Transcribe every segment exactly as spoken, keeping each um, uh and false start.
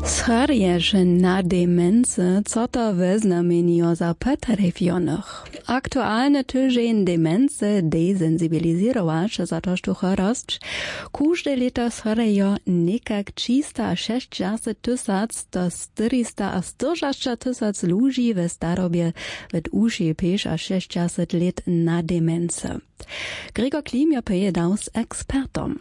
Scharieš na demence, co to wyznamienio za petarefionych. Aktualne tydzień demence desensibilizować za to, że chorość. Każde lito schoriejo nekak trzysta sześćdziesiąt tysac do czterysta czterdzieści tysac ludzi w starobie w uši pięć a sześćdziesiąt lat na demence. Gregor Klimio pojedał z ekspertom.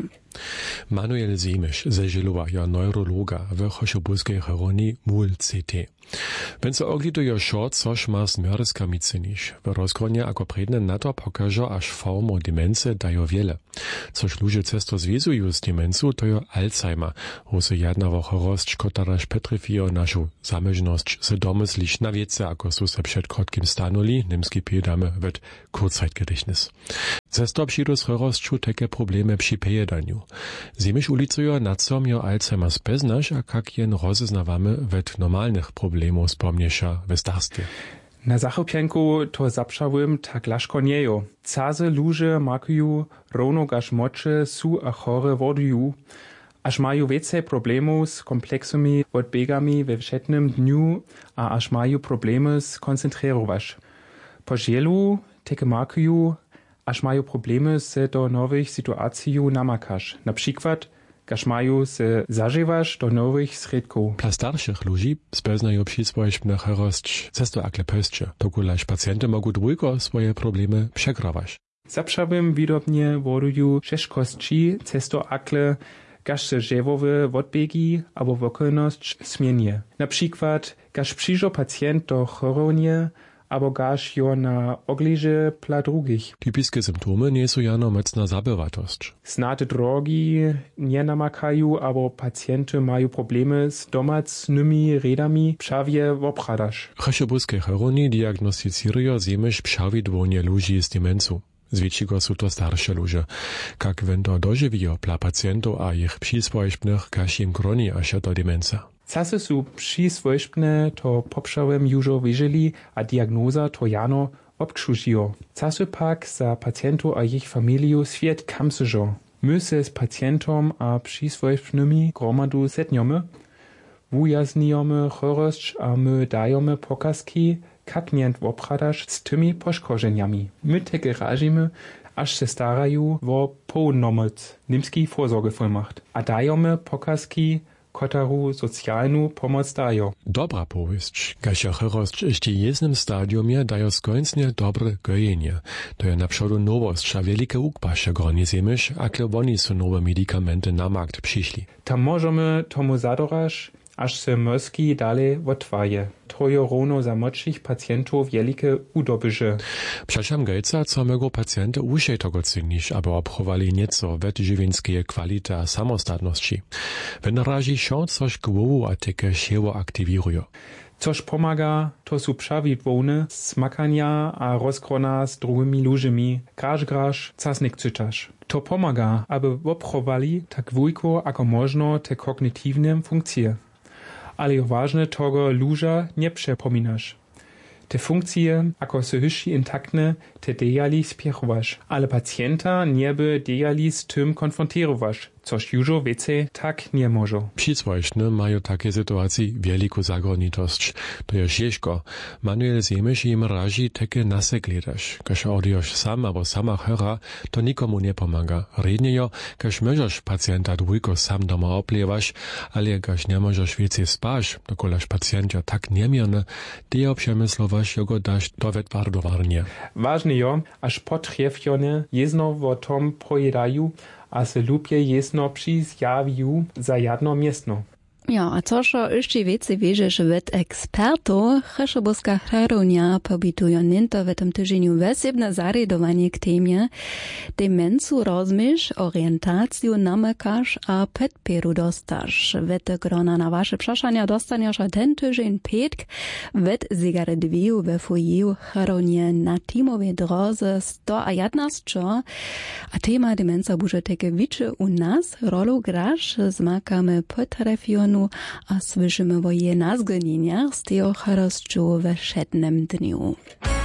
Manuel Semisch ze Žilowa je neurologa w Chošobulskej choroni M U L C T. Wenn se ogliduje šort, což ma smjerdeska miceniš. W rozkronie ako predne na to pokaže až formu demence dajo wiele. Což ludzie cesto zvezuju z demencu, to je Alzheimer. Hose jedna wo chorost, kotaraž petrifio našu zamežnosť se domysliš na wiece, ako su se před krotkim stanuli, nemski pědame ved Kurzzeitgedächtnis. Cesto přidu s chorostču teke probleme při pejedanju. Semisch ulicuje, na com jo Alzheimer speznaš, a kak jen rozeznawamy ved normalnych problemów spomnieša w starstwie. Na zachopienku to zapšawym tak laszko niejo. Caze luże makuju równo gaż mocze su a chore woduju, aż mają więcej problemów z kompleksami odbiegami we wszednym dniu, a aż mają problemy z koncentrować. Po žielu teke makuju, aż mają problemy z do nowych sytuacji namakasz. Na przykład kaž majú se zažívaš do nových sredkov. Dla starších ľudí speznajú přisvojšpne chorosť cesto akle pösče. Dokulaž pacienty mogú dvojko svoje problémy přegrawać. Zapšavým výrobne vodujú šeškostčí cesto akle kaž se ževowe odbiegi abo wokolnosť zmienie. Na przykład kaž přižo pacient do choronie abo gaž jo na ogliže pla drugich. Typiskie symptomy nie są jano mocna zabywatość. Znate drogi nie namakaju, abo pacjenty mają problemy z domacnymi redami pšawie wopradaż. W Chošobulskej choroni diagnostizirują Semisch pšawidłonie ludzi z demencu. Zwiecigo są to starsze ludzie. Jak wendo dożywijo pla pacjentów a ich przyswojszpnych, kaž im groni aż do demenca. Casy su przyswojszpne to poprzałem jużo wyżyli, a diagnoza to jano obkrzužijo. Casy pak za pacjentu a ich familiu świat kamsyżo. My se z pacjentom a przyswojszpnymi gromadu setniomy, wujasnijome chorość a my dajome pokazki, kak nient wopradaż z tymi poszkorzeniami. My teke ražimy, aż se starajú wo pounomoc, nimski Vorsorgevollmacht. A dajome pokazki, kotaru socjalnu pomoc dajo. Dobra powieść, kasia chorość jeszcze jednym stadiumie dajo skończnie dobre gojenie. To je naprzód nowość, a wielkie ukpasze groni Semisch, akle oni są nowe medikamenty na markt przyszli. Tam możemy tomu zadoraż, aż se moski dalej odwaje. To je równo za młodszych pacjentów wielkie udobyże. Przeszam gejca, co mogą pacjenty uszej tego cynić, aby obchowali nieco wetżywienskie kwality a samostatności. Wenn razi się coś głowu a teke siewo aktywirują. Což pomaga, to su przawidłowne smakania a rozkrona z drugimi ludźmi, graż graż, casnik cytasz. To pomaga, aby obchowali tak wujko, ako možno te kognitywne funkcje. Ale je ważne, tego luża nie przepominasz. Te funkcje, ako se hyši intaktne, te dejali spiechowasz. Ale pacjenta nie by dejali z tym konfrontowasz. Což južo więcej tak nie może. Przyswojszne mają takie sytuacji wielką zagonitość. To je ciężko. Manuel Semisch im razi takie nasek gledasz. Każ odjosz sam albo sama chora, to nikomu nie pomaga. Redniejo, każ możesz pacjenta dwójko sam doma oplewasz, ale każ nie możesz więcej spać, dokolaż pacjentia tak niemierne, ty przemyslowasz, jego dasz do wetwardowarnie. Ważne jo, aż potrzefione jedno o tom pojedają, a se lubje jesno přizjawiu za jedno miestno. Ja, a což ešte veci vieš ved ekspertov, Chošobulska choronia pobytujú nento v tom tyženiu vesebné zariadovanie k témie, demencu rozmýš, orientáciu namakáš a podpieru dostáš. Ved grona na vaše přašania dostaneš a ten tyžen pätk ved zigaredviu ve fojeju choronie na tímovej droze sto jedenásť, a téma demenca bude teke viče u nás, rolu graž, zmakame potrafionu a słyszymy o jej nazgonieniach z tego chorostju we wszednym dniu.